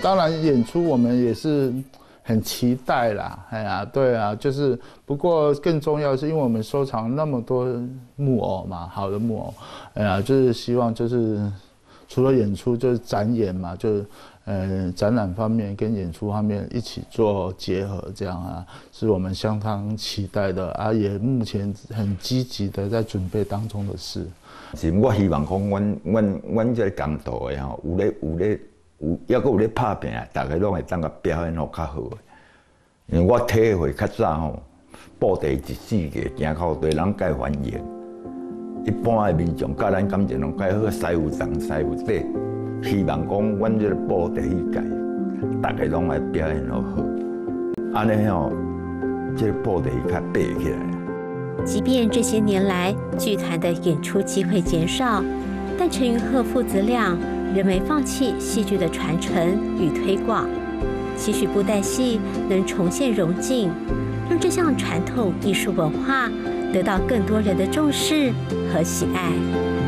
当然演出我们也是很期待啦，哎呀，对啊，就是不过更重要的是，因为我们收藏那么多木偶嘛，好的木偶，哎呀，就是希望就是除了演出就是展演嘛，就是展览方面跟演出方面一起做结合，这样啊，是我们相当期待的啊，也目前很积极的在准备当中的事。 是，我希望讲，阮这个工作的吼，抑阁有咧拍拼，大家拢会当个表演好较好的。因为我体会较早吼，布袋14个，行口对人介欢迎。一般的民众甲咱感情拢介好，师傅长师傅短。希望讲，阮这个布袋戏界，大家拢来表演好好。安尼吼，这个布袋戏较爬起来。 即便这些年来剧团的演出机会减少，但陈云鹤父子俩仍没放弃戏剧的传承与推广，期许布袋戏能重现荣景，让这项传统艺术文化得到更多人的重视和喜爱。